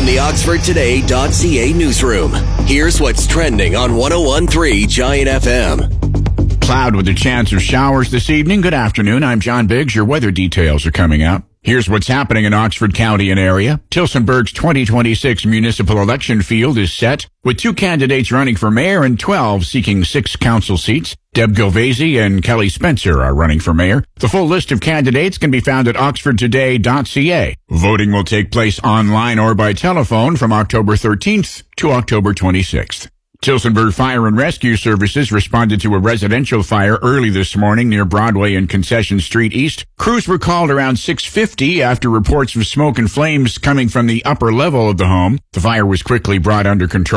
the OxfordToday.ca newsroom. Here's what's trending on 101.3 Giant FM. Cloud with a chance of showers this evening. Good afternoon. I'm John Biggs. Your weather details are coming up. Here's what's happening in Oxford County and area. Tillsonburg's 2026 municipal election field is set, with 2 candidates running for mayor and 12 seeking 6 council seats. Deb Gilvasi and Kelly Spencer are running for mayor. The full list of candidates can be found at oxfordtoday.ca. Voting will take place online or by telephone from October 13th to October 26th. Tillsonburg Fire and Rescue Services responded to a residential fire early this morning near Broadway and Concession Street East. Crews were called around 6:50 after reports of smoke and flames coming from the upper level of the home. The fire was quickly brought under control.